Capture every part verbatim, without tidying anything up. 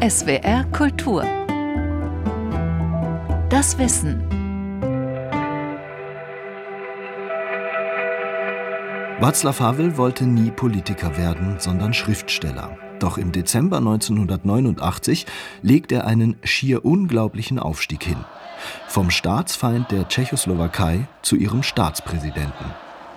S W R Kultur. Das Wissen. Václav Havel wollte nie Politiker werden, sondern Schriftsteller. Doch im Dezember neunzehnhundertneunundachtzig legt er einen schier unglaublichen Aufstieg hin. Vom Staatsfeind der Tschechoslowakei zu ihrem Staatspräsidenten.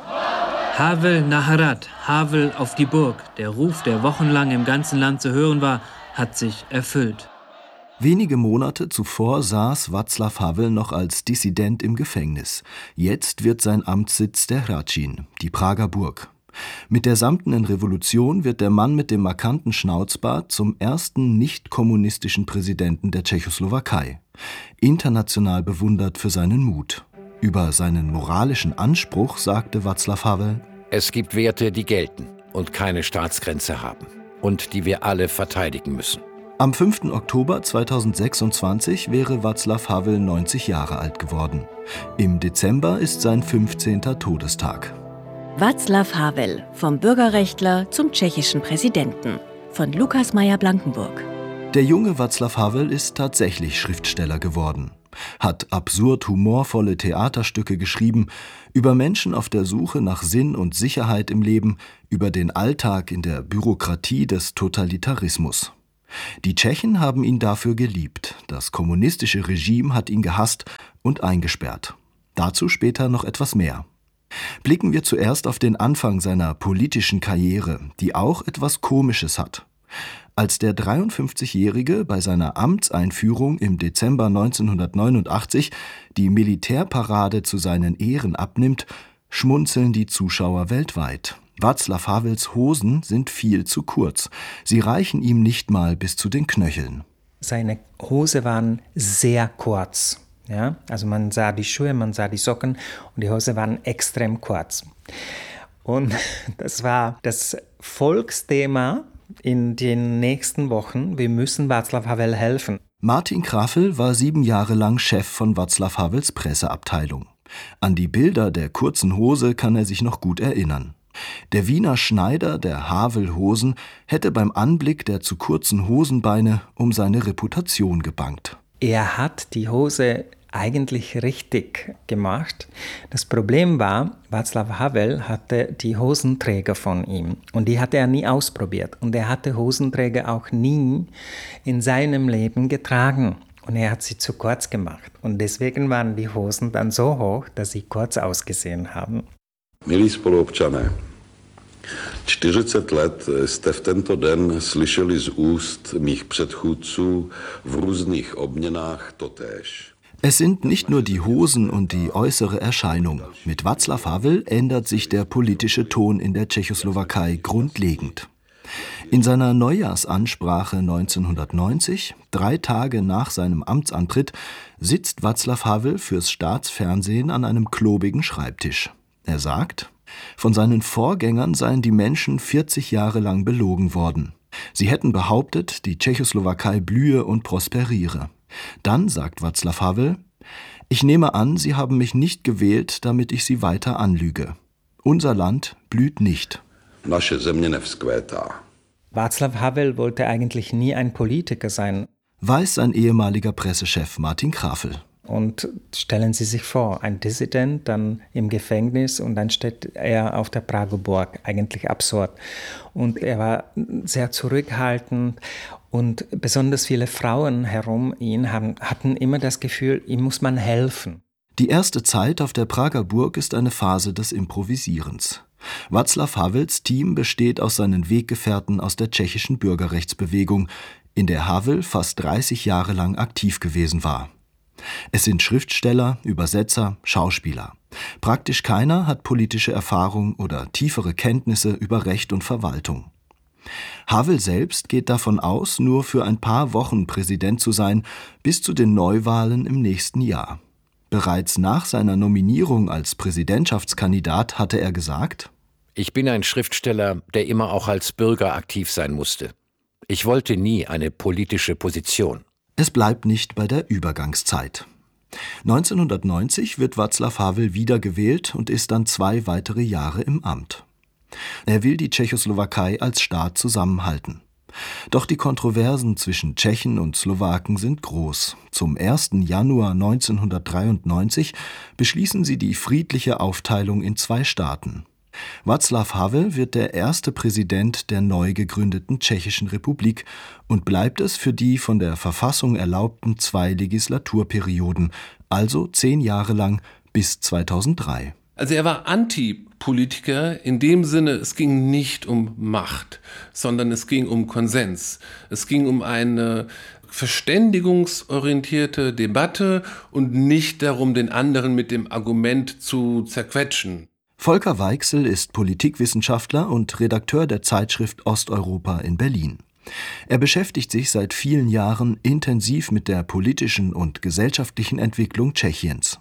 Havel nach Hrad, Havel auf die Burg. Der Ruf, der wochenlang im ganzen Land zu hören war, hat sich erfüllt. Wenige Monate zuvor saß Václav Havel noch als Dissident im Gefängnis. Jetzt wird sein Amtssitz der Hradčín, die Prager Burg. Mit der samtenen Revolution wird der Mann mit dem markanten Schnauzbart zum ersten nicht-kommunistischen Präsidenten der Tschechoslowakei. International bewundert für seinen Mut. Über seinen moralischen Anspruch sagte Václav Havel: Es gibt Werte, die gelten und keine Staatsgrenze haben und die wir alle verteidigen müssen. Am fünften Oktober zweitausendsechsundzwanzig wäre Václav Havel neunzig Jahre alt geworden. Im Dezember ist sein fünfzehnter Todestag. Václav Havel, vom Bürgerrechtler zum tschechischen Präsidenten, von Lukas Meyer-Blankenburg. Der junge Václav Havel ist tatsächlich Schriftsteller geworden, hat absurd humorvolle Theaterstücke geschrieben, über Menschen auf der Suche nach Sinn und Sicherheit im Leben, über den Alltag in der Bürokratie des Totalitarismus. Die Tschechen haben ihn dafür geliebt, das kommunistische Regime hat ihn gehasst und eingesperrt. Dazu später noch etwas mehr. Blicken wir zuerst auf den Anfang seiner politischen Karriere, die auch etwas Komisches hat. Als der dreiundfünfzigjährige bei seiner Amtseinführung im Dezember neunzehnhundertneunundachtzig die Militärparade zu seinen Ehren abnimmt, schmunzeln die Zuschauer weltweit. Václav Havels Hosen sind viel zu kurz. Sie reichen ihm nicht mal bis zu den Knöcheln. Seine Hosen waren sehr kurz. Ja? Also man sah die Schuhe, man sah die Socken und die Hosen waren extrem kurz. Und das war das Volksthema in den nächsten Wochen. Wir müssen Václav Havel helfen. Martin Krafel war sieben Jahre lang Chef von Václav Havels Presseabteilung. An die Bilder der kurzen Hose kann er sich noch gut erinnern. Der Wiener Schneider der Havel-Hosen hätte beim Anblick der zu kurzen Hosenbeine um seine Reputation gebangt. Er hat die Hose eigentlich richtig gemacht. Das Problem war, Václav Havel hatte die Hosenträger von ihm und die hatte er nie ausprobiert. Und er hatte Hosenträger auch nie in seinem Leben getragen. Und er hat sie zu kurz gemacht. Und deswegen waren die Hosen dann so hoch, dass sie kurz ausgesehen haben. Milí spoluobčané, čtyřicet let jste v tento den slyšeli z úst mých předchůdců v různých obměnách totéž. Es sind nicht nur die Hosen und die äußere Erscheinung. Mit Václav Havel ändert sich der politische Ton in der Tschechoslowakei grundlegend. In seiner Neujahrsansprache neunzehnhundertneunzig, drei Tage nach seinem Amtsantritt, sitzt Václav Havel fürs Staatsfernsehen an einem klobigen Schreibtisch. Er sagt, von seinen Vorgängern seien die Menschen vierzig Jahre lang belogen worden. Sie hätten behauptet, die Tschechoslowakei blühe und prosperiere. Dann sagt Václav Havel: Ich nehme an, Sie haben mich nicht gewählt, damit ich Sie weiter anlüge. Unser Land blüht nicht. Naše země nevzkvétá. Václav Havel wollte eigentlich nie ein Politiker sein. Weiß sein ehemaliger Pressechef Martin Krafel. Und stellen Sie sich vor, ein Dissident dann im Gefängnis und dann steht er auf der Prager Burg. Eigentlich absurd. Und er war sehr zurückhaltend und besonders viele Frauen herum ihn haben, hatten immer das Gefühl, ihm muss man helfen. Die erste Zeit auf der Prager Burg ist eine Phase des Improvisierens. Václav Havels Team besteht aus seinen Weggefährten aus der tschechischen Bürgerrechtsbewegung, in der Havel fast dreißig Jahre lang aktiv gewesen war. Es sind Schriftsteller, Übersetzer, Schauspieler. Praktisch keiner hat politische Erfahrung oder tiefere Kenntnisse über Recht und Verwaltung. Havel selbst geht davon aus, nur für ein paar Wochen Präsident zu sein, bis zu den Neuwahlen im nächsten Jahr. Bereits nach seiner Nominierung als Präsidentschaftskandidat hatte er gesagt: Ich bin ein Schriftsteller, der immer auch als Bürger aktiv sein musste. Ich wollte nie eine politische Position. Es bleibt nicht bei der Übergangszeit. neunzehnhundertneunzig wird Václav Havel wiedergewählt und ist dann zwei weitere Jahre im Amt. Er will die Tschechoslowakei als Staat zusammenhalten. Doch die Kontroversen zwischen Tschechen und Slowaken sind groß. Zum ersten Januar neunzehnhundertdreiundneunzig beschließen sie die friedliche Aufteilung in zwei Staaten. Václav Havel wird der erste Präsident der neu gegründeten Tschechischen Republik und bleibt es für die von der Verfassung erlaubten zwei Legislaturperioden, also zehn Jahre lang bis zweitausenddrei. Also er war Antipolitiker in dem Sinne, es ging nicht um Macht, sondern es ging um Konsens. Es ging um eine verständigungsorientierte Debatte und nicht darum, den anderen mit dem Argument zu zerquetschen. Volker Weichsel ist Politikwissenschaftler und Redakteur der Zeitschrift Osteuropa in Berlin. Er beschäftigt sich seit vielen Jahren intensiv mit der politischen und gesellschaftlichen Entwicklung Tschechiens.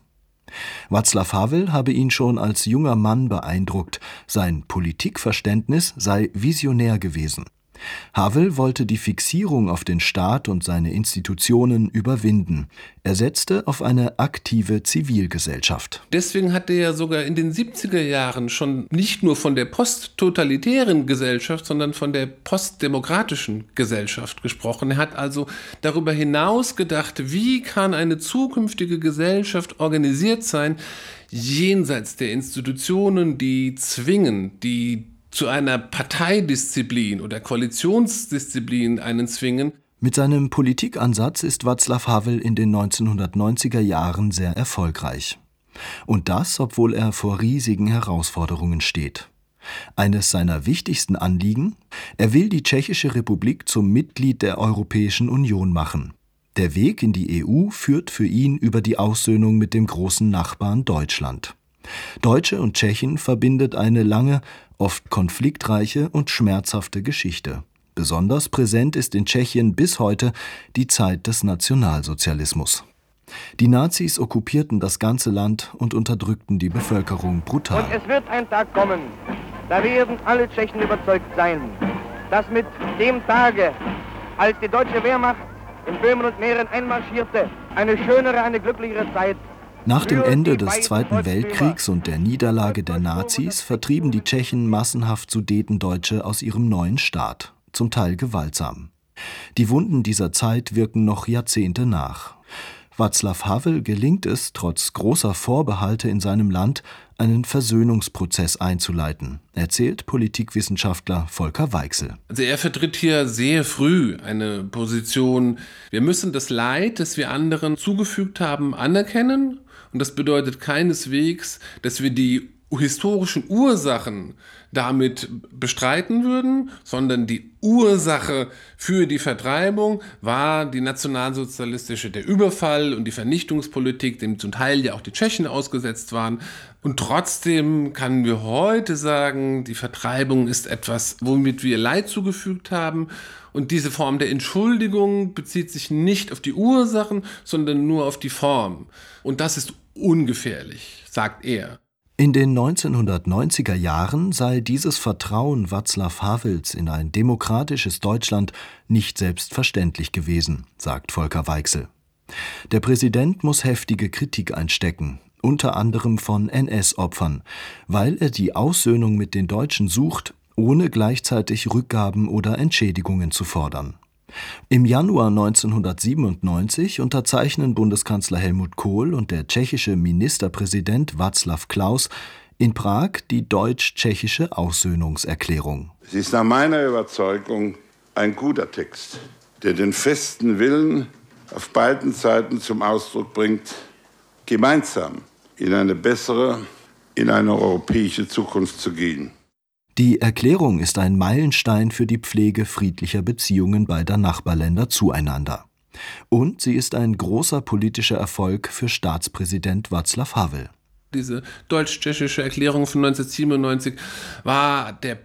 Václav Havel habe ihn schon als junger Mann beeindruckt, sein Politikverständnis sei visionär gewesen. Havel wollte die Fixierung auf den Staat und seine Institutionen überwinden. Er setzte auf eine aktive Zivilgesellschaft. Deswegen hat er ja sogar in den siebziger Jahren schon nicht nur von der posttotalitären Gesellschaft, sondern von der postdemokratischen Gesellschaft gesprochen. Er hat also darüber hinaus gedacht, wie kann eine zukünftige Gesellschaft organisiert sein, jenseits der Institutionen, die zwingen, die zu einer Parteidisziplin oder Koalitionsdisziplin einen zwingen. Mit seinem Politikansatz ist Václav Havel in den neunzehnhundertneunziger Jahren sehr erfolgreich. Und das, obwohl er vor riesigen Herausforderungen steht. Eines seiner wichtigsten Anliegen: Er will die Tschechische Republik zum Mitglied der Europäischen Union machen. Der Weg in die E U führt für ihn über die Aussöhnung mit dem großen Nachbarn Deutschland. Deutsche und Tschechen verbindet eine lange, oft konfliktreiche und schmerzhafte Geschichte. Besonders präsent ist in Tschechien bis heute die Zeit des Nationalsozialismus. Die Nazis okkupierten das ganze Land und unterdrückten die Bevölkerung brutal. Und es wird ein Tag kommen, da werden alle Tschechen überzeugt sein, dass mit dem Tage, als die deutsche Wehrmacht in Böhmen und Mähren einmarschierte, eine schönere, eine glücklichere Zeit. Nach dem Ende des Zweiten Weltkriegs und der Niederlage der Nazis vertrieben die Tschechen massenhaft Sudetendeutsche aus ihrem neuen Staat, zum Teil gewaltsam. Die Wunden dieser Zeit wirken noch Jahrzehnte nach. Václav Havel gelingt es, trotz großer Vorbehalte in seinem Land, einen Versöhnungsprozess einzuleiten, erzählt Politikwissenschaftler Volker Weichsel. Also er vertritt hier sehr früh eine Position, wir müssen das Leid, das wir anderen zugefügt haben, anerkennen. Und das bedeutet keineswegs, dass wir die historischen Ursachen damit bestreiten würden, sondern die Ursache für die Vertreibung war die nationalsozialistische, der Überfall und die Vernichtungspolitik, dem zum Teil ja auch die Tschechen ausgesetzt waren. Und trotzdem können wir heute sagen, die Vertreibung ist etwas, womit wir Leid zugefügt haben. Und diese Form der Entschuldigung bezieht sich nicht auf die Ursachen, sondern nur auf die Form. Und das ist ungefährlich, sagt er. In den neunzehnhundertneunziger Jahren sei dieses Vertrauen Václav Havels in ein demokratisches Deutschland nicht selbstverständlich gewesen, sagt Volker Weichsel. Der Präsident muss heftige Kritik einstecken, unter anderem von N S-Opfern, weil er die Aussöhnung mit den Deutschen sucht, ohne gleichzeitig Rückgaben oder Entschädigungen zu fordern. Im Januar neunzehnhundertsiebenundneunzig unterzeichnen Bundeskanzler Helmut Kohl und der tschechische Ministerpräsident Václav Klaus in Prag die deutsch-tschechische Aussöhnungserklärung. Es ist nach meiner Überzeugung ein guter Text, der den festen Willen auf beiden Seiten zum Ausdruck bringt, gemeinsam in eine bessere, in eine europäische Zukunft zu gehen. Die Erklärung ist ein Meilenstein für die Pflege friedlicher Beziehungen beider Nachbarländer zueinander. Und sie ist ein großer politischer Erfolg für Staatspräsident Václav Havel. Diese deutsch-tschechische Erklärung von neunzehnhundertsiebenundneunzig war der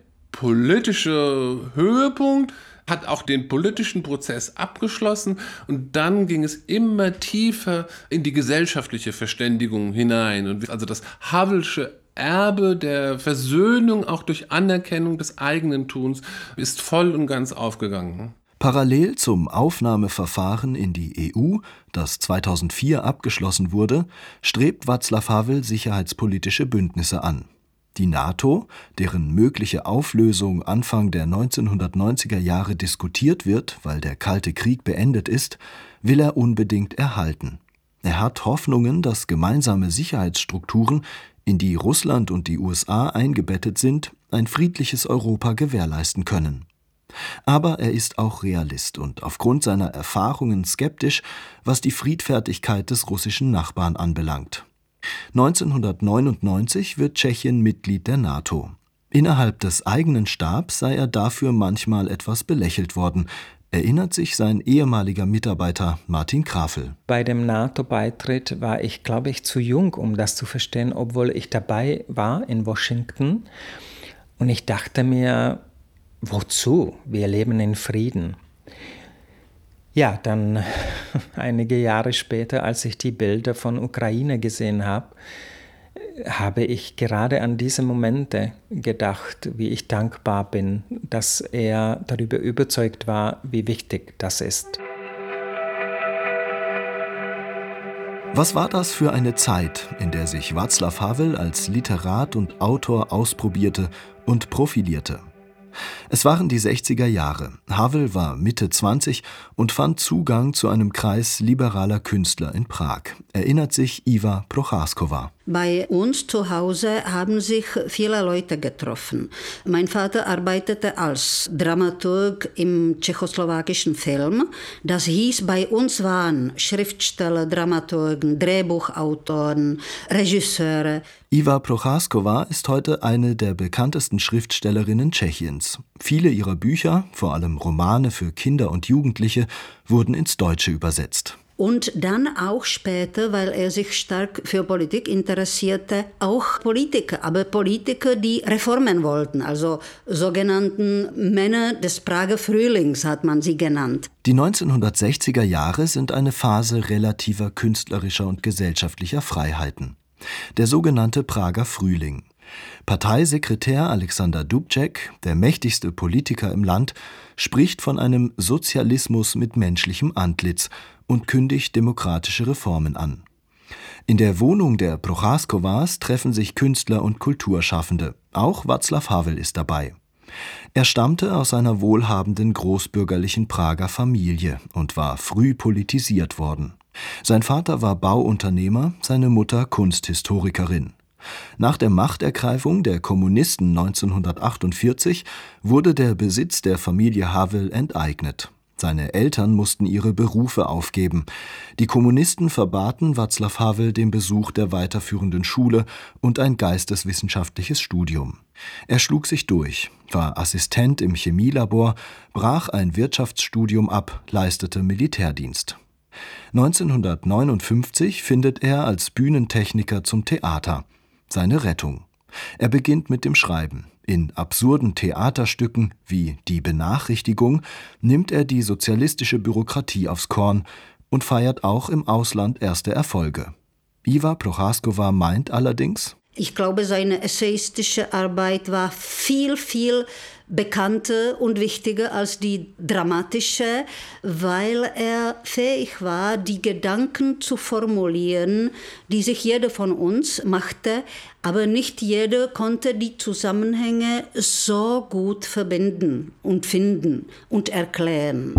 politische Höhepunkt, hat auch den politischen Prozess abgeschlossen und dann ging es immer tiefer in die gesellschaftliche Verständigung hinein. Und also das Havelsche Erbe der Versöhnung, auch durch Anerkennung des eigenen Tuns, ist voll und ganz aufgegangen. Parallel zum Aufnahmeverfahren in die E U, das zweitausendvier abgeschlossen wurde, strebt Václav Havel sicherheitspolitische Bündnisse an. Die NATO, deren mögliche Auflösung Anfang der neunzehnhundertneunziger Jahre diskutiert wird, weil der Kalte Krieg beendet ist, will er unbedingt erhalten. Er hat Hoffnungen, dass gemeinsame Sicherheitsstrukturen, in die Russland und die U S A eingebettet sind, ein friedliches Europa gewährleisten können. Aber er ist auch Realist und aufgrund seiner Erfahrungen skeptisch, was die Friedfertigkeit des russischen Nachbarn anbelangt. neunzehnhundertneunundneunzig wird Tschechien Mitglied der NATO. Innerhalb des eigenen Stabs sei er dafür manchmal etwas belächelt worden, erinnert sich sein ehemaliger Mitarbeiter Martin Krafel. Bei dem NATO-Beitritt war ich, glaube ich, zu jung, um das zu verstehen, obwohl ich dabei war in Washington. Und ich dachte mir, wozu? Wir leben in Frieden. Ja, dann einige Jahre später, als ich die Bilder von Ukraine gesehen habe, habe ich gerade an diese Momente gedacht, wie ich dankbar bin, dass er darüber überzeugt war, wie wichtig das ist. Was war das für eine Zeit, in der sich Václav Havel als Literat und Autor ausprobierte und profilierte? Es waren die sechziger Jahre. Havel war Mitte zwanzig und fand Zugang zu einem Kreis liberaler Künstler in Prag, erinnert sich Iva Prochaskova. Bei uns zu Hause haben sich viele Leute getroffen. Mein Vater arbeitete als Dramaturg im tschechoslowakischen Film. Das hieß, bei uns waren Schriftsteller, Dramaturgen, Drehbuchautoren, Regisseure. Iva Prochaskova ist heute eine der bekanntesten Schriftstellerinnen Tschechiens. Viele ihrer Bücher, vor allem Romane für Kinder und Jugendliche, wurden ins Deutsche übersetzt. Und dann auch später, weil er sich stark für Politik interessierte, auch Politiker, aber Politiker, die Reformen wollten, also sogenannten Männer des Prager Frühlings hat man sie genannt. Die neunzehnhundertsechziger Jahre sind eine Phase relativer künstlerischer und gesellschaftlicher Freiheiten. Der sogenannte Prager Frühling. Parteisekretär Alexander Dubček, der mächtigste Politiker im Land, spricht von einem Sozialismus mit menschlichem Antlitz und kündigt demokratische Reformen an. In der Wohnung der Prochaskovas treffen sich Künstler und Kulturschaffende. Auch Václav Havel ist dabei. Er stammte aus einer wohlhabenden großbürgerlichen Prager Familie und war früh politisiert worden. Sein Vater war Bauunternehmer, seine Mutter Kunsthistorikerin. Nach der Machtergreifung der Kommunisten neunzehnhundertachtundvierzig wurde der Besitz der Familie Havel enteignet. Seine Eltern mussten ihre Berufe aufgeben. Die Kommunisten verbaten Václav Havel den Besuch der weiterführenden Schule und ein geisteswissenschaftliches Studium. Er schlug sich durch, war Assistent im Chemielabor, brach ein Wirtschaftsstudium ab, leistete Militärdienst. neunzehnhundertneunundfünfzig findet er als Bühnentechniker zum Theater seine Rettung. Er beginnt mit dem Schreiben. In absurden Theaterstücken wie Die Benachrichtigung nimmt er die sozialistische Bürokratie aufs Korn und feiert auch im Ausland erste Erfolge. Iva Prochaskova meint allerdings: Ich glaube, seine essayistische Arbeit war viel, viel bekannter und wichtiger als die dramatische, weil er fähig war, die Gedanken zu formulieren, die sich jeder von uns machte, aber nicht jeder konnte die Zusammenhänge so gut verbinden und finden und erklären.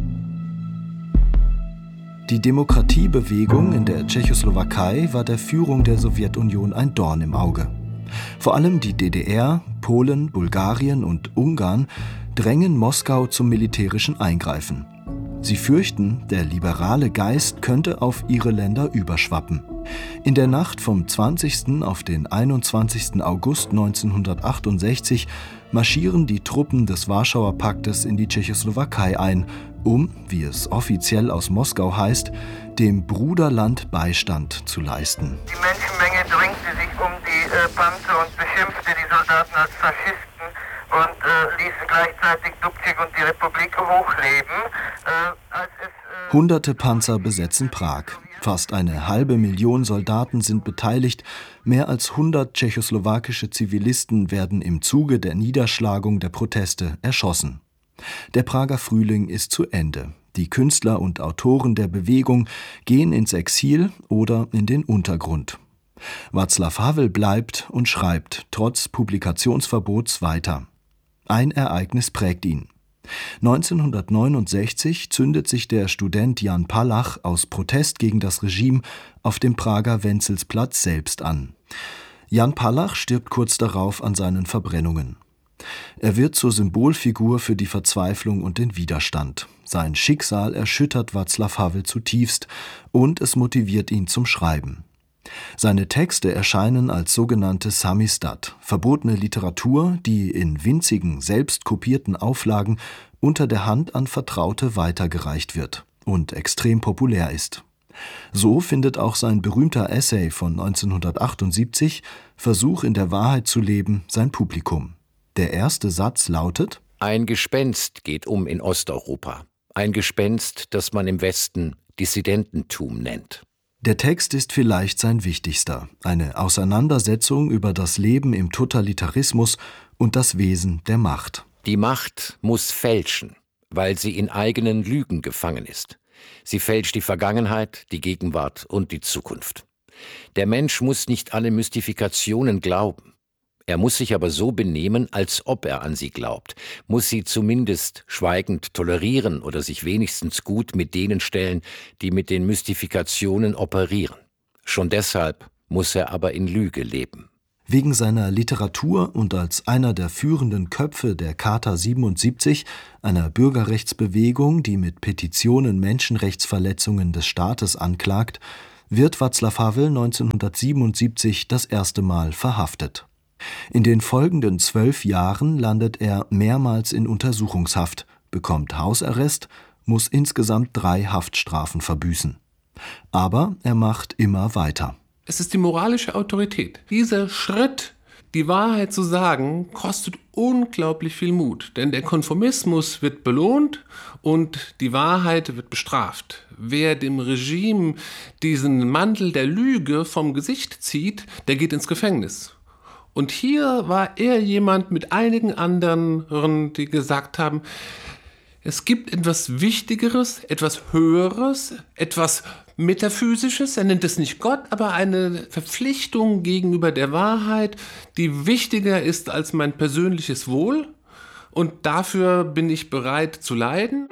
Die Demokratiebewegung in der Tschechoslowakei war der Führung der Sowjetunion ein Dorn im Auge. Vor allem die D D R, Polen, Bulgarien und Ungarn drängen Moskau zum militärischen Eingreifen. Sie fürchten, der liberale Geist könnte auf ihre Länder überschwappen. In der Nacht vom zwanzigsten auf den einundzwanzigsten August neunzehnhundertachtundsechzig marschieren die Truppen des Warschauer Paktes in die Tschechoslowakei ein, um, wie es offiziell aus Moskau heißt, dem Bruderland Beistand zu leisten. Die Menschenmenge drängte sich um die äh, Panzer und beschimpfte die Soldaten als Faschisten und äh, ließ gleichzeitig Dubček und die Republik hochleben. Äh, als es, äh Hunderte Panzer besetzen Prag. Fast eine halbe Million Soldaten sind beteiligt. Mehr als hundert tschechoslowakische Zivilisten werden im Zuge der Niederschlagung der Proteste erschossen. Der Prager Frühling ist zu Ende. Die Künstler und Autoren der Bewegung gehen ins Exil oder in den Untergrund. Václav Havel bleibt und schreibt trotz Publikationsverbots weiter. Ein Ereignis prägt ihn. neunzehnhundertneunundsechzig zündet sich der Student Jan Palach aus Protest gegen das Regime auf dem Prager Wenzelsplatz selbst an. Jan Palach stirbt kurz darauf an seinen Verbrennungen. Er wird zur Symbolfigur für die Verzweiflung und den Widerstand. Sein Schicksal erschüttert Václav Havel zutiefst und es motiviert ihn zum Schreiben. Seine Texte erscheinen als sogenannte Samizdat, verbotene Literatur, die in winzigen, selbst kopierten Auflagen unter der Hand an Vertraute weitergereicht wird und extrem populär ist. So findet auch sein berühmter Essay von neunzehnhundertachtundsiebzig, Versuch in der Wahrheit zu leben, sein Publikum. Der erste Satz lautet: Ein Gespenst geht um in Osteuropa. Ein Gespenst, das man im Westen Dissidententum nennt. Der Text ist vielleicht sein wichtigster, eine Auseinandersetzung über das Leben im Totalitarismus und das Wesen der Macht. Die Macht muss fälschen, weil sie in eigenen Lügen gefangen ist. Sie fälscht die Vergangenheit, die Gegenwart und die Zukunft. Der Mensch muss nicht alle Mystifikationen glauben. Er muss sich aber so benehmen, als ob er an sie glaubt, muss sie zumindest schweigend tolerieren oder sich wenigstens gut mit denen stellen, die mit den Mystifikationen operieren. Schon deshalb muss er aber in Lüge leben. Wegen seiner Literatur und als einer der führenden Köpfe der Charta siebenundsiebzig, einer Bürgerrechtsbewegung, die mit Petitionen Menschenrechtsverletzungen des Staates anklagt, wird Václav Havel neunzehnhundertsiebenundsiebzig das erste Mal verhaftet. In den folgenden zwölf Jahren landet er mehrmals in Untersuchungshaft, bekommt Hausarrest, muss insgesamt drei Haftstrafen verbüßen. Aber er macht immer weiter. Es ist die moralische Autorität. Dieser Schritt, die Wahrheit zu sagen, kostet unglaublich viel Mut. Denn der Konformismus wird belohnt und die Wahrheit wird bestraft. Wer dem Regime diesen Mantel der Lüge vom Gesicht zieht, der geht ins Gefängnis. Und hier war er jemand mit einigen anderen, die gesagt haben, es gibt etwas Wichtigeres, etwas Höheres, etwas Metaphysisches. Er nennt es nicht Gott, aber eine Verpflichtung gegenüber der Wahrheit, die wichtiger ist als mein persönliches Wohl. Und dafür bin ich bereit zu leiden.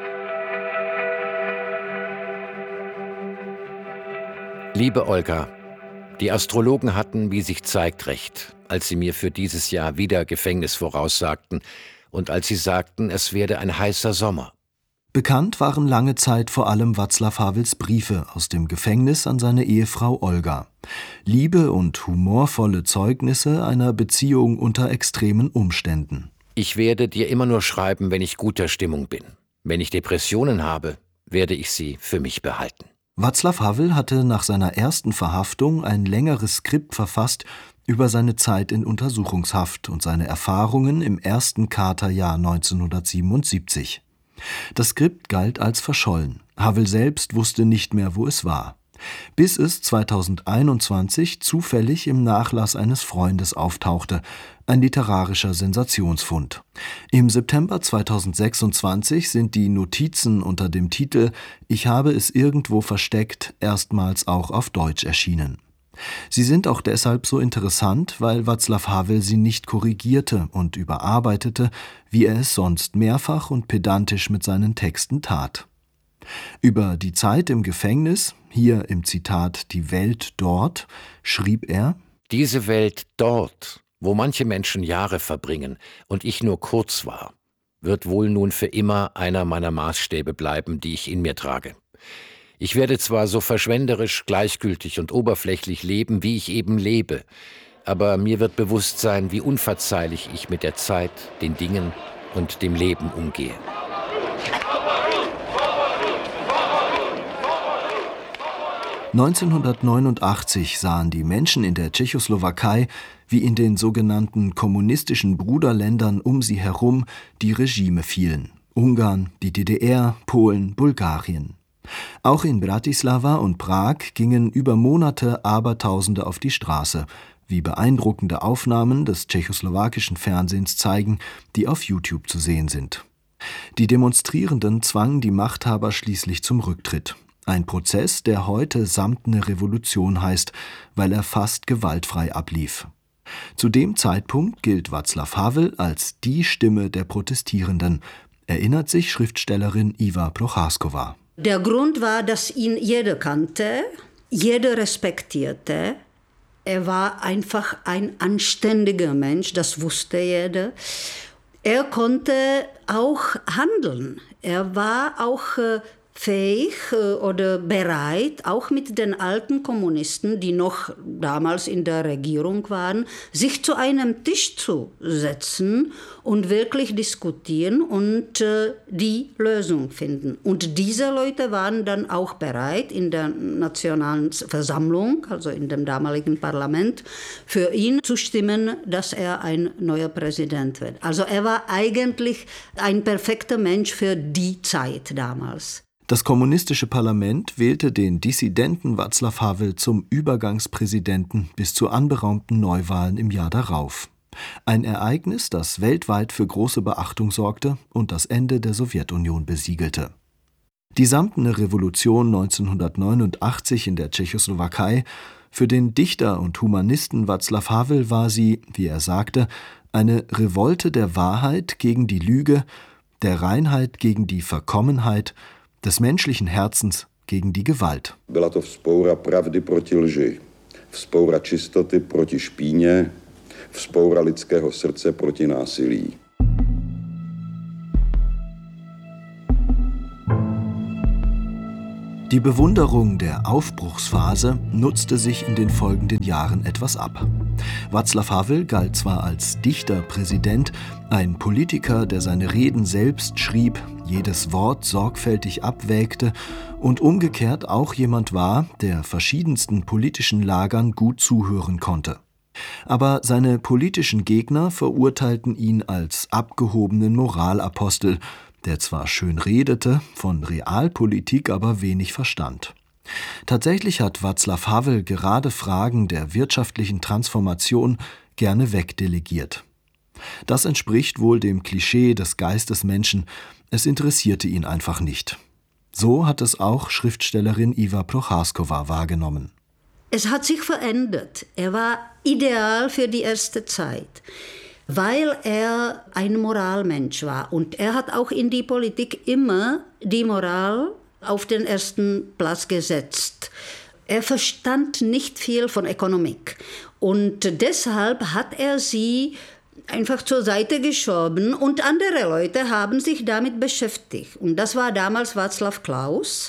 Liebe Olga, die Astrologen hatten, wie sich zeigt, recht, als sie mir für dieses Jahr wieder Gefängnis voraussagten und als sie sagten, es werde ein heißer Sommer. Bekannt waren lange Zeit vor allem Václav Havels Briefe aus dem Gefängnis an seine Ehefrau Olga. Liebe und humorvolle Zeugnisse einer Beziehung unter extremen Umständen. Ich werde dir immer nur schreiben, wenn ich guter Stimmung bin. Wenn ich Depressionen habe, werde ich sie für mich behalten. Václav Havel hatte nach seiner ersten Verhaftung ein längeres Skript verfasst über seine Zeit in Untersuchungshaft und seine Erfahrungen im ersten Charta-Jahr neunzehnhundertsiebenundsiebzig. Das Skript galt als verschollen. Havel selbst wusste nicht mehr, wo es war. Bis es zweitausendeinundzwanzig zufällig im Nachlass eines Freundes auftauchte, ein literarischer Sensationsfund. Im September zweitausendsechsundzwanzig sind die Notizen unter dem Titel »Ich habe es irgendwo versteckt« erstmals auch auf Deutsch erschienen. Sie sind auch deshalb so interessant, weil Václav Havel sie nicht korrigierte und überarbeitete, wie er es sonst mehrfach und pedantisch mit seinen Texten tat. Über die Zeit im Gefängnis, hier im Zitat »Die Welt dort«, schrieb er: Diese Welt dort, wo manche Menschen Jahre verbringen und ich nur kurz war, wird wohl nun für immer einer meiner Maßstäbe bleiben, die ich in mir trage. Ich werde zwar so verschwenderisch, gleichgültig und oberflächlich leben, wie ich eben lebe, aber mir wird bewusst sein, wie unverzeihlich ich mit der Zeit, den Dingen und dem Leben umgehe. neunzehnhundertneunundachtzig sahen die Menschen in der Tschechoslowakei wie in den sogenannten kommunistischen Bruderländern um sie herum die Regime fielen. Ungarn, die D D R, Polen, Bulgarien. Auch in Bratislava und Prag gingen über Monate Abertausende auf die Straße, wie beeindruckende Aufnahmen des tschechoslowakischen Fernsehens zeigen, die auf YouTube zu sehen sind. Die Demonstrierenden zwangen die Machthaber schließlich zum Rücktritt. Ein Prozess, der heute Samtene Revolution heißt, weil er fast gewaltfrei ablief. Zu dem Zeitpunkt gilt Václav Havel als die Stimme der Protestierenden, erinnert sich Schriftstellerin Iva Procházková. Der Grund war, dass ihn jeder kannte, jeder respektierte. Er war einfach ein anständiger Mensch, das wusste jeder. Er konnte auch handeln. Er war auch äh, fähig äh, oder bereit, auch mit den alten Kommunisten, die noch damals in der Regierung waren, sich zu einem Tisch zu setzen und wirklich diskutieren und äh, die Lösung finden. Und diese Leute waren dann auch bereit, in der Nationalen Versammlung, also in dem damaligen Parlament, für ihn zu stimmen, dass er ein neuer Präsident wird. Also er war eigentlich ein perfekter Mensch für die Zeit damals. Das kommunistische Parlament wählte den Dissidenten Václav Havel zum Übergangspräsidenten bis zu anberaumten Neuwahlen im Jahr darauf. Ein Ereignis, das weltweit für große Beachtung sorgte und das Ende der Sowjetunion besiegelte. Die Samtene Revolution neunzehnhundertneunundachtzig in der Tschechoslowakei, für den Dichter und Humanisten Václav Havel war sie, wie er sagte, eine Revolte der Wahrheit gegen die Lüge, der Reinheit gegen die Verkommenheit, des menschlichen Herzens gegen die Gewalt. Byla to vzpoura pravdy proti lži, vzpoura čistoty proti špíně, vzpoura lidského srdce proti násilí. Die Bewunderung der Aufbruchsphase nutzte sich in den folgenden Jahren etwas ab. Václav Havel galt zwar als Dichterpräsident, ein Politiker, der seine Reden selbst schrieb, jedes Wort sorgfältig abwägte und umgekehrt auch jemand war, der verschiedensten politischen Lagern gut zuhören konnte. Aber seine politischen Gegner verurteilten ihn als abgehobenen Moralapostel, der zwar schön redete, von Realpolitik aber wenig verstand. Tatsächlich hat Václav Havel gerade Fragen der wirtschaftlichen Transformation gerne wegdelegiert. Das entspricht wohl dem Klischee des Geistesmenschen, es interessierte ihn einfach nicht. So hat es auch Schriftstellerin Iva Procházková wahrgenommen. Es hat sich verändert. Er war ideal für die erste Zeit, weil er ein Moralmensch war. Und er hat auch in die Politik immer die Moral auf den ersten Platz gesetzt. Er verstand nicht viel von Ökonomik. Und deshalb hat er sie einfach zur Seite geschoben und andere Leute haben sich damit beschäftigt. Und das war damals Václav Klaus,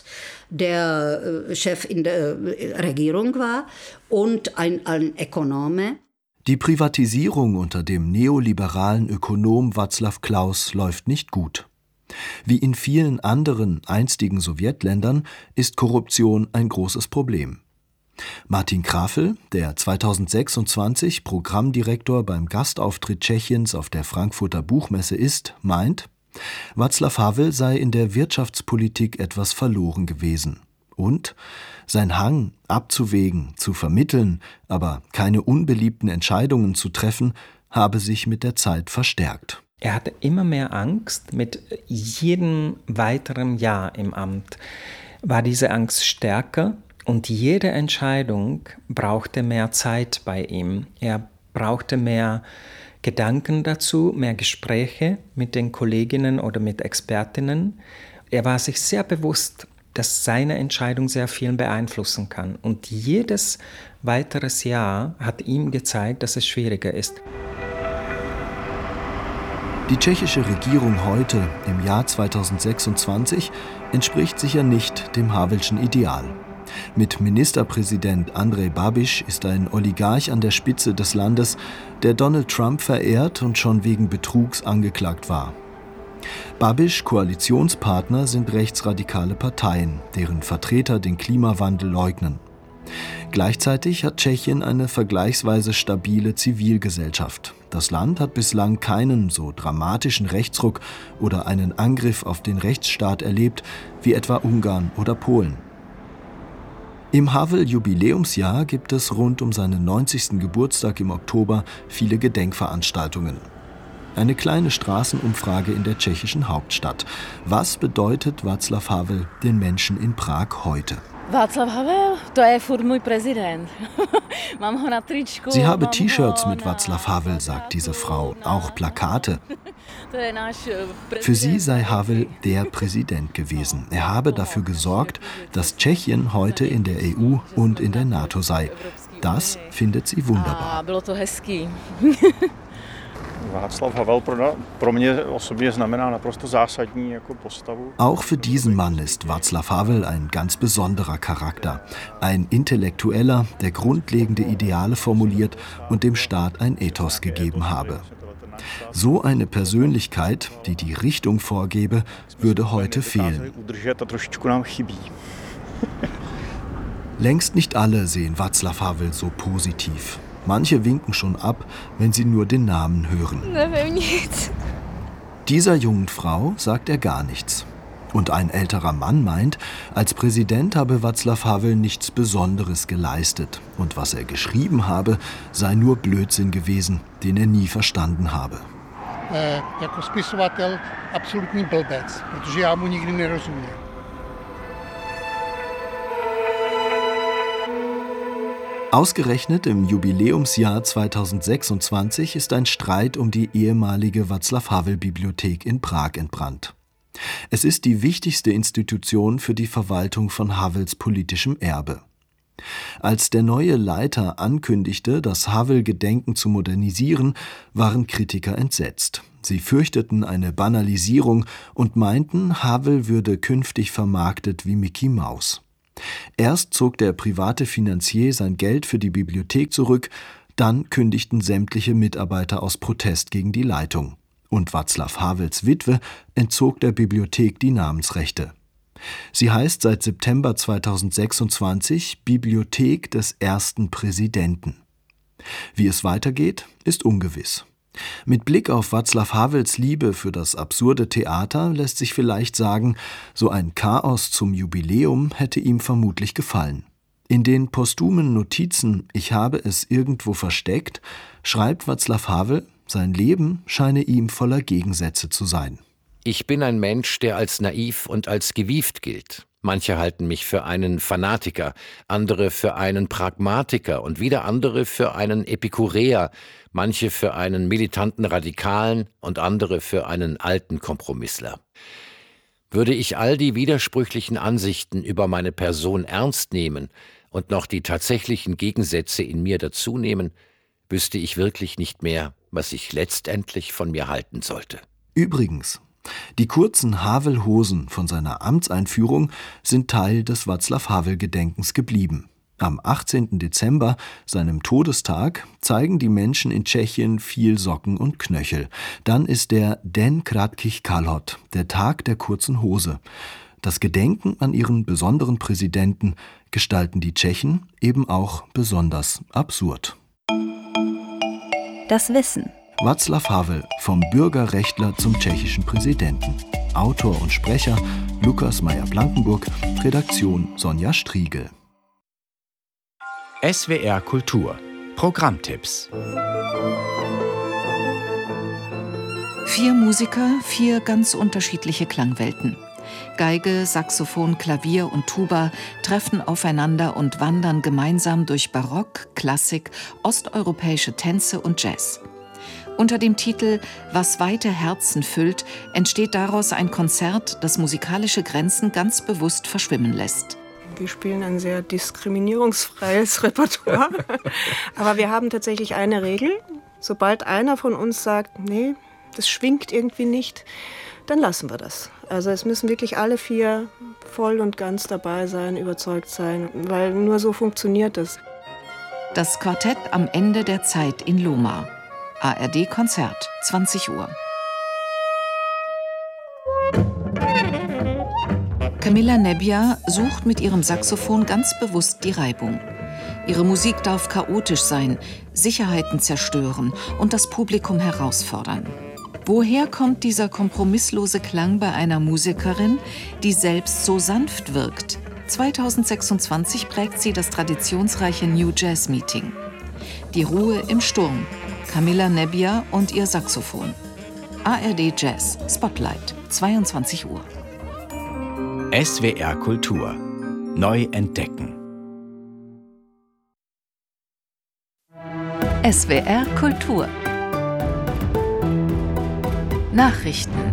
der Chef in der Regierung war und ein, ein Ökonome. Die Privatisierung unter dem neoliberalen Ökonom Václav Klaus läuft nicht gut. Wie in vielen anderen einstigen Sowjetländern ist Korruption ein großes Problem. Martin Krafel, der zweitausendsechsundzwanzig Programmdirektor beim Gastauftritt Tschechiens auf der Frankfurter Buchmesse ist, meint, Václav Havel sei in der Wirtschaftspolitik etwas verloren gewesen. Und sein Hang, abzuwägen, zu vermitteln, aber keine unbeliebten Entscheidungen zu treffen, habe sich mit der Zeit verstärkt. Er hatte immer mehr Angst. Mit jedem weiteren Jahr im Amt war diese Angst stärker und jede Entscheidung brauchte mehr Zeit bei ihm. Er brauchte mehr Gedanken dazu, mehr Gespräche mit den Kolleginnen oder mit Expertinnen. Er war sich sehr bewusst, dass seine Entscheidung sehr viel beeinflussen kann. Und jedes weiteres Jahr hat ihm gezeigt, dass es schwieriger ist. Die tschechische Regierung heute, im Jahr zweitausendsechsundzwanzig, entspricht sicher nicht dem Havelschen Ideal. Mit Ministerpräsident Andrej Babiš ist ein Oligarch an der Spitze des Landes, der Donald Trump verehrt und schon wegen Betrugs angeklagt war. Babiš Koalitionspartner sind rechtsradikale Parteien, deren Vertreter den Klimawandel leugnen. Gleichzeitig hat Tschechien eine vergleichsweise stabile Zivilgesellschaft. Das Land hat bislang keinen so dramatischen Rechtsruck oder einen Angriff auf den Rechtsstaat erlebt wie etwa Ungarn oder Polen. Im Havel-Jubiläumsjahr gibt es rund um seinen neunzigsten Geburtstag im Oktober viele Gedenkveranstaltungen. Eine kleine Straßenumfrage in der tschechischen Hauptstadt. Was bedeutet Václav Havel den Menschen in Prag heute? Václav Havel, to je furt můj prezident. Sie habe T-Shirts mit Václav Havel, sagt diese Frau, auch Plakate. Für sie sei Havel der Präsident gewesen. Er habe dafür gesorgt, dass Tschechien heute in der E U und in der NATO sei. Das findet sie wunderbar. Auch für diesen Mann ist Václav Havel ein ganz besonderer Charakter. Ein Intellektueller, der grundlegende Ideale formuliert und dem Staat ein Ethos gegeben habe. So eine Persönlichkeit, die die Richtung vorgebe, würde heute fehlen. Längst nicht alle sehen Václav Havel so positiv. Manche winken schon ab, wenn sie nur den Namen hören. Dieser jungen Frau sagt er gar nichts. Und ein älterer Mann meint, als Präsident habe Václav Havel nichts Besonderes geleistet. Und was er geschrieben habe, sei nur Blödsinn gewesen, den er nie verstanden habe. Äh, jako spisovatel absolutní blbec, protože já mu nikdy nerozuměl. Ausgerechnet im Jubiläumsjahr zweitausendsechsundzwanzig ist ein Streit um die ehemalige Václav-Havel-Bibliothek in Prag entbrannt. Es ist die wichtigste Institution für die Verwaltung von Havels politischem Erbe. Als der neue Leiter ankündigte, das Havel-Gedenken zu modernisieren, waren Kritiker entsetzt. Sie fürchteten eine Banalisierung und meinten, Havel würde künftig vermarktet wie Mickey Maus. Erst zog der private Finanzier sein Geld für die Bibliothek zurück, dann kündigten sämtliche Mitarbeiter aus Protest gegen die Leitung. Und Václav Havels Witwe entzog der Bibliothek die Namensrechte. Sie heißt seit September zweitausendsechsundzwanzig Bibliothek des ersten Präsidenten. Wie es weitergeht, ist ungewiss. Mit Blick auf Václav Havels Liebe für das absurde Theater lässt sich vielleicht sagen, so ein Chaos zum Jubiläum hätte ihm vermutlich gefallen. In den postumen Notizen »Ich habe es irgendwo versteckt« schreibt Václav Havel, sein Leben scheine ihm voller Gegensätze zu sein. Ich bin ein Mensch, der als naiv und als gewieft gilt. Manche halten mich für einen Fanatiker, andere für einen Pragmatiker und wieder andere für einen Epikureer, manche für einen militanten Radikalen und andere für einen alten Kompromissler. Würde ich all die widersprüchlichen Ansichten über meine Person ernst nehmen und noch die tatsächlichen Gegensätze in mir dazunehmen, wüsste ich wirklich nicht mehr, was ich letztendlich von mir halten sollte. Übrigens, die kurzen Havel-Hosen von seiner Amtseinführung sind Teil des Václav-Havel-Gedenkens geblieben. Am achtzehnten Dezember, seinem Todestag, zeigen die Menschen in Tschechien viel Socken und Knöchel. Dann ist der Den krátkých kalhot, der Tag der kurzen Hose. Das Gedenken an ihren besonderen Präsidenten gestalten die Tschechen eben auch besonders absurd. Das Wissen. Václav Havel, vom Bürgerrechtler zum tschechischen Präsidenten. Autor und Sprecher Lukas Meyer-Blankenburg, Redaktion Sonja Striegel. S W R Kultur. Programmtipps. Vier Musiker, vier ganz unterschiedliche Klangwelten. Geige, Saxophon, Klavier und Tuba treffen aufeinander und wandern gemeinsam durch Barock, Klassik, osteuropäische Tänze und Jazz. Unter dem Titel »Was weite Herzen füllt« entsteht daraus ein Konzert, das musikalische Grenzen ganz bewusst verschwimmen lässt. Wir spielen ein sehr diskriminierungsfreies Repertoire, aber wir haben tatsächlich eine Regel. Sobald einer von uns sagt, nee, das schwingt irgendwie nicht, dann lassen wir das. Also es müssen wirklich alle vier voll und ganz dabei sein, überzeugt sein, weil nur so funktioniert es. Das Quartett am Ende der Zeit in Loma. A R D-Konzert, zwanzig Uhr. Camilla Nebbia sucht mit ihrem Saxophon ganz bewusst die Reibung. Ihre Musik darf chaotisch sein, Sicherheiten zerstören und das Publikum herausfordern. Woher kommt dieser kompromisslose Klang bei einer Musikerin, die selbst so sanft wirkt? zweitausendsechsundzwanzig prägt sie das traditionsreiche New Jazz Meeting. Die Ruhe im Sturm. Camilla Nebbia und ihr Saxophon. A R D Jazz Spotlight, zweiundzwanzig Uhr. S W R Kultur. Neu entdecken. S W R Kultur. Nachrichten.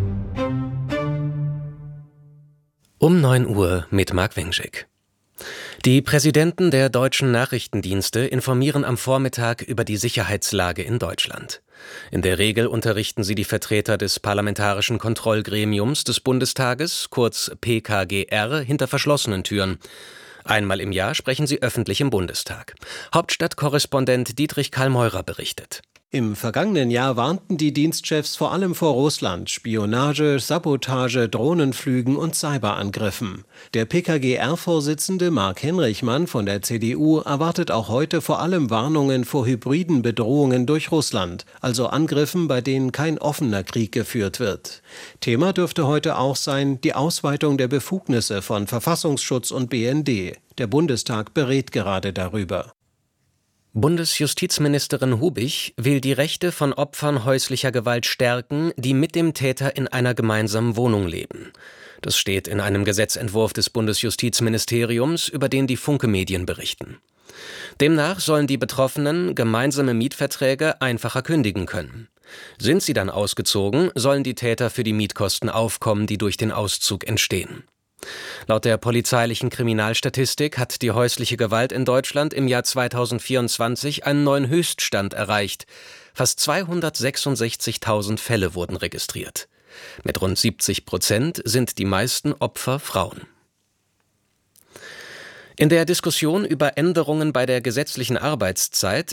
Um neun Uhr mit Marc Wengschick. Die Präsidenten der deutschen Nachrichtendienste informieren am Vormittag über die Sicherheitslage in Deutschland. In der Regel unterrichten sie die Vertreter des Parlamentarischen Kontrollgremiums des Bundestages, kurz P K G R, hinter verschlossenen Türen. Einmal im Jahr sprechen sie öffentlich im Bundestag. Hauptstadtkorrespondent Dietrich Karl-Meurer berichtet. Im vergangenen Jahr warnten die Dienstchefs vor allem vor Russland, Spionage, Sabotage, Drohnenflügen und Cyberangriffen. Der P K G R-Vorsitzende Mark Henrichmann von der C D U erwartet auch heute vor allem Warnungen vor hybriden Bedrohungen durch Russland, also Angriffen, bei denen kein offener Krieg geführt wird. Thema dürfte heute auch sein die Ausweitung der Befugnisse von Verfassungsschutz und B N D. Der Bundestag berät gerade darüber. Bundesjustizministerin Hubich will die Rechte von Opfern häuslicher Gewalt stärken, die mit dem Täter in einer gemeinsamen Wohnung leben. Das steht in einem Gesetzentwurf des Bundesjustizministeriums, über den die Funke-Medien berichten. Demnach sollen die Betroffenen gemeinsame Mietverträge einfacher kündigen können. Sind sie dann ausgezogen, sollen die Täter für die Mietkosten aufkommen, die durch den Auszug entstehen. Laut der polizeilichen Kriminalstatistik hat die häusliche Gewalt in Deutschland im Jahr zweitausendvierundzwanzig einen neuen Höchststand erreicht. Fast zweihundertsechsundsechzigtausend Fälle wurden registriert. Mit rund siebzig Prozent sind die meisten Opfer Frauen. In der Diskussion über Änderungen bei der gesetzlichen Arbeitszeit